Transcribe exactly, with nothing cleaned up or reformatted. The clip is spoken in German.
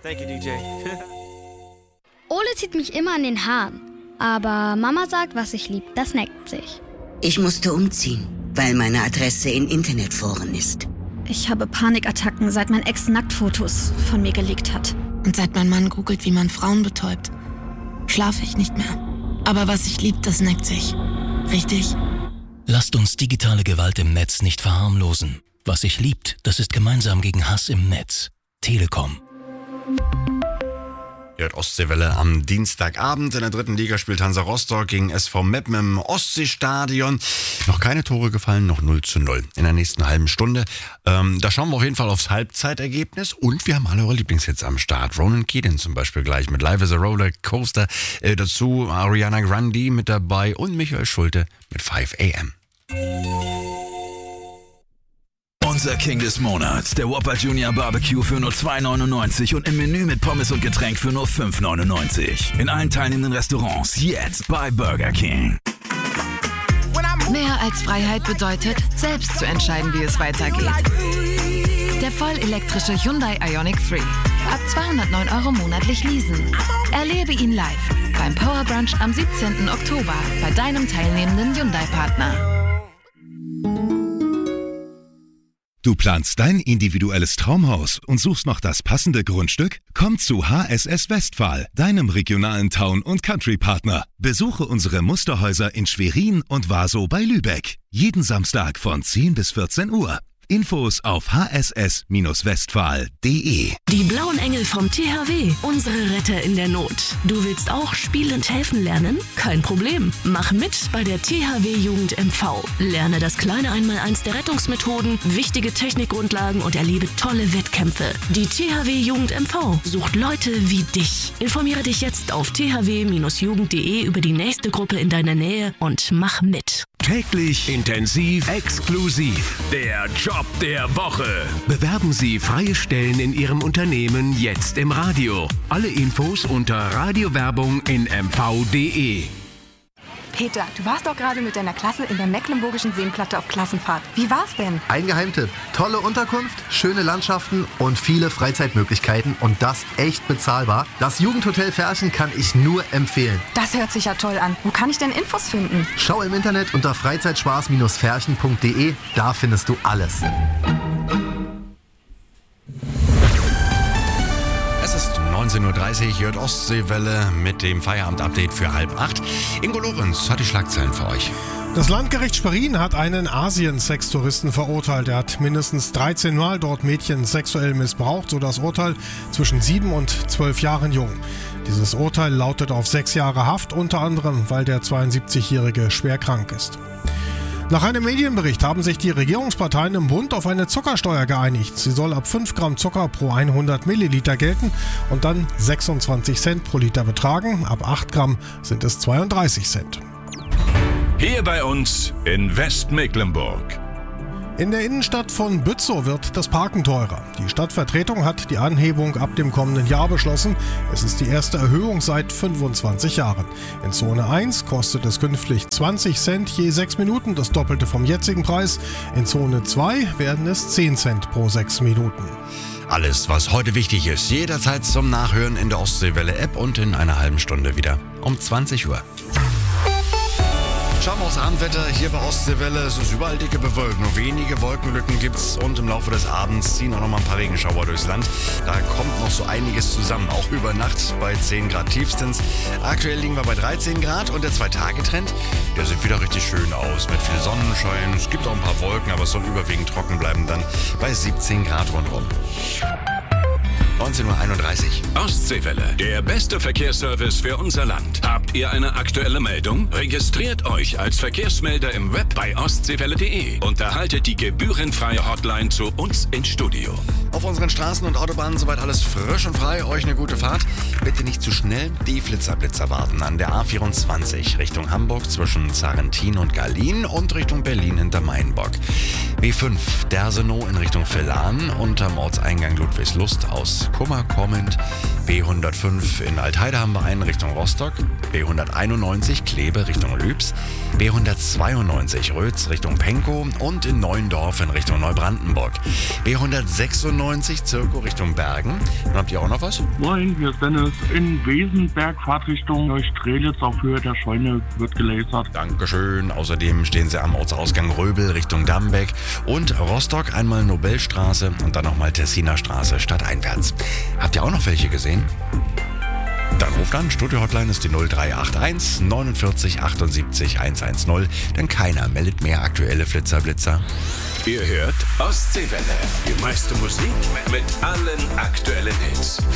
Thank you, D J. Ole zieht mich immer an den Haaren. Aber Mama sagt, was ich lieb, das neckt sich. Ich musste umziehen, weil meine Adresse in Internetforen ist. Ich habe Panikattacken, seit mein Ex Nacktfotos von mir gelegt hat. Und seit mein Mann googelt, wie man Frauen betäubt, schlafe ich nicht mehr. Aber was ich lieb, das neckt sich. Richtig? Lasst uns digitale Gewalt im Netz nicht verharmlosen. Was sich liebt, das ist gemeinsam gegen Hass im Netz. Telekom. Hört Ostseewelle am Dienstagabend. In der dritten Liga spielt Hansa Rostock gegen S V Meppen im Ostseestadion. Noch keine Tore gefallen, noch null zu null in der nächsten halben Stunde. Ähm, da schauen wir auf jeden Fall aufs Halbzeitergebnis und wir haben alle eure Lieblingshits am Start. Ronan Keating zum Beispiel gleich mit Live is a Roller Coaster. Äh, dazu Ariana Grande mit dabei und Michael Schulte mit five a m. Unser King des Monats, der Whopper Junior Barbecue für nur zwei neunundneunzig und im Menü mit Pommes und Getränk für nur fünf neunundneunzig. In allen teilnehmenden Restaurants jetzt bei Burger King. Mehr als Freiheit bedeutet, selbst zu entscheiden, wie es weitergeht. Der voll elektrische Hyundai Ioniq drei. Ab zweihundertneun Euro monatlich leasen. Erlebe ihn live beim Power Brunch am siebzehnten Oktober bei deinem teilnehmenden Hyundai-Partner. Du planst dein individuelles Traumhaus und suchst noch das passende Grundstück? Komm zu H S S Westphal, deinem regionalen Town- und Country-Partner. Besuche unsere Musterhäuser in Schwerin und Warsow bei Lübeck. Jeden Samstag von zehn bis vierzehn Uhr. Infos auf h s s westphal punkt d e. Die blauen Engel vom T H W, unsere Retter in der Not. Du willst auch spielend helfen lernen? Kein Problem. Mach mit bei der T H W Jugend M V. Lerne das kleine Einmaleins der Rettungsmethoden, wichtige Technikgrundlagen und erlebe tolle Wettkämpfe. Die T H W Jugend M V sucht Leute wie dich. Informiere dich jetzt auf t h w jugend punkt d e über die nächste Gruppe in deiner Nähe und mach mit. Täglich, intensiv, exklusiv. Der Job der Woche. Bewerben Sie freie Stellen in Ihrem Unternehmen jetzt im Radio. Alle Infos unter Radiowerbung in m v punkt d e. Peter, du warst doch gerade mit deiner Klasse in der Mecklenburgischen Seenplatte auf Klassenfahrt. Wie war's denn? Ein Geheimtipp. Tolle Unterkunft, schöne Landschaften und viele Freizeitmöglichkeiten und das echt bezahlbar. Das Jugendhotel Ferchen kann ich nur empfehlen. Das hört sich ja toll an. Wo kann ich denn Infos finden? Schau im Internet unter freizeitspaß ferchen punkt d e. Da findest du alles. Es ist neunzehn Uhr dreißig, hört Ostseewelle mit dem Feierabend-Update für halb acht. Ingo Lorenz hat die Schlagzeilen für euch. Das Landgericht Schwerin hat einen Asien-Sextouristen verurteilt. Er hat mindestens dreizehn Mal dort Mädchen sexuell missbraucht, so das Urteil zwischen sieben und zwölf Jahren jung. Dieses Urteil lautet auf sechs Jahre Haft, unter anderem, weil der zweiundsiebzigjährige schwer krank ist. Nach einem Medienbericht haben sich die Regierungsparteien im Bund auf eine Zuckersteuer geeinigt. Sie soll ab fünf Gramm Zucker pro hundert Milliliter gelten und dann sechsundzwanzig Cent pro Liter betragen. Ab acht Gramm sind es zweiunddreißig Cent. Hier bei uns in Westmecklenburg. In der Innenstadt von Bützow wird das Parken teurer. Die Stadtvertretung hat die Anhebung ab dem kommenden Jahr beschlossen. Es ist die erste Erhöhung seit fünfundzwanzig Jahren. In Zone eins kostet es künftig zwanzig Cent je sechs Minuten, das Doppelte vom jetzigen Preis. In Zone zwei werden es zehn Cent pro sechs Minuten. Alles, was heute wichtig ist, jederzeit zum Nachhören in der Ostseewelle-App und in einer halben Stunde wieder um zwanzig Uhr. Schauen wir aufs Abendwetter hier bei Ostseewelle. Es ist überall dicke Bewölkung. Wenige Wolkenlücken gibt's und im Laufe des Abends ziehen auch noch mal ein paar Regenschauer durchs Land. Da kommt noch so einiges zusammen. Auch über Nacht bei zehn Grad tiefstens. Aktuell liegen wir bei dreizehn Grad und der Zwei-Tage-Trend, der sieht wieder richtig schön aus mit viel Sonnenschein. Es gibt auch ein paar Wolken, aber es soll überwiegend trocken bleiben dann bei siebzehn Grad rundherum. neunzehn Uhr einunddreißig. Ostseewelle, der beste Verkehrsservice für unser Land. Habt ihr eine aktuelle Meldung? Registriert euch als Verkehrsmelder im Web bei ostseewelle punkt de und erhaltet die gebührenfreie Hotline zu uns ins Studio. Auf unseren Straßen und Autobahnen soweit alles frisch und frei. Euch eine gute Fahrt. Bitte nicht zu schnell die Flitzer-Blitzer warten. An der A vierundzwanzig Richtung Hamburg zwischen Zarentin und Garlin und Richtung Berlin hinter Mainbock. B fünf Dersenow in Richtung Villan unterm Ortseingang Ludwigslust aus Kummer kommend. B hundertfünf in Altheide haben wir einen Richtung Rostock. B hunderteinundneunzig Kleve Richtung Lübs. B hundertzweiundneunzig Rötz Richtung Penkow und in Neuendorf in Richtung Neubrandenburg. B hundertsechsundneunzig neunundneunzig, Zirko Richtung Bergen. Dann habt ihr auch noch was? Moin, hier ist Dennis. In Wesenberg, Fahrtrichtung Neustrelitz auf Höhe der Scheune wird gelasert. Dankeschön. Außerdem stehen sie am Ortsausgang Röbel Richtung Dambeck und Rostock einmal Nobelstraße und dann nochmal Tessiner Straße stadteinwärts. Habt ihr auch noch welche gesehen? Dann ruft an, Studio-Hotline ist die null drei acht eins neunundvierzig achtundsiebzig hundertzehn, denn keiner meldet mehr aktuelle Flitzer-Blitzer. Ihr hört Ostseewelle. Die meiste Musik mit allen aktuellen Hits.